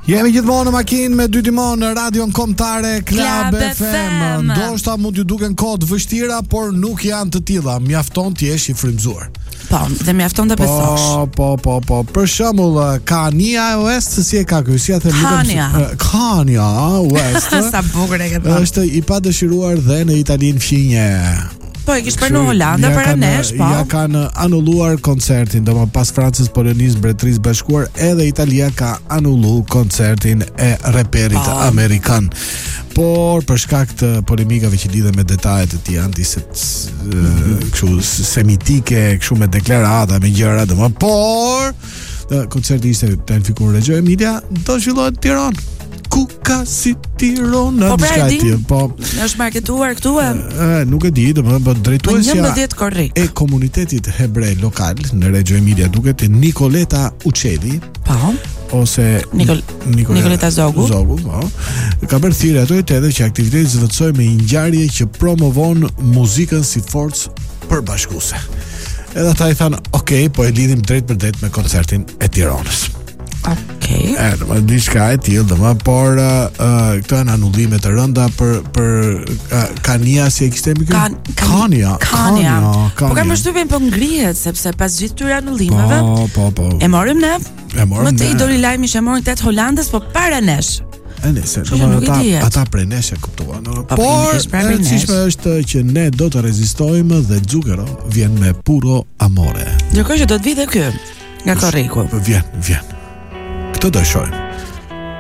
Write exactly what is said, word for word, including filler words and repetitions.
Jemi gjithmonë në makinë me dy timon në radion kombëtare Club F M. Ndoshta mund t'ju duken kohë të vështira, por nuk janë të tilla. Mjafton të jesh i frymzuar. Po, dhe mjafton të besosh. Po, po, po, po. Për shembull, Kania West, si e ka ky? Si e them? Kania. Kania West. Sa bukur e ke thënë. Është i padëshiruar dhe në Italinë fqinje. Po, e kish për në Holanda para nesh, po. Ja kanë anulluar koncertin, do më pas Francës, Polonisë, Mbretërisë Bashkuar, edhe Italia ka anullu koncertin e reperit po. amerikan. Por për shkak të polemikave që lidhen me detajet e tij antiset mm-hmm. kështu semitike, kështu me deklarata, me gjëra, domo, por koncerti ishte planifikuar në Reggio Emilia, do zhvillohet në Tiranë. Ku ka si Tirana, po, diçka e tillë, po. Është marketuar këtu e? e nuk e di, domethënë drejtuesja e komunitetit hebrej lokal në Reggio Emilia duket e Nicoleta Uccelli. Po. Ose Nicol- Nicoleta, Nicoleta Zogu. Zogu, po. Ka bërë thirrje autoritetet që aktiviteti zëvendësoj me një ngjarje që promovon muzikën si forcë përbashkuese. Edhe ata i thanë, "Ok, po e lidhim drejt për drejt me koncertin e Tiranës." Okej. Okay. E, më diçka e tillë, domo, por uh, uh, këto janë anullime të rënda për për uh, Kania, si e kishte më Kan, kan, Kania, Kania. Kania. Po kam përshtypjen po ngrihet sepse pas gjithë këtyre anullimeve. Po, po, po. E morëm ne. E morëm ne. Më të i doli lajmi që e morën tet Holandës, po para nesh. E nëse, ata, ata prej nesh e kuptuan. Por, e cishme është që ne do të rezistojmë dhe Zucchero vjen me puro amore. Ndërkohë që do të vi dhe ky nga Korriku. Vjen, vjen. Këtë do shohim.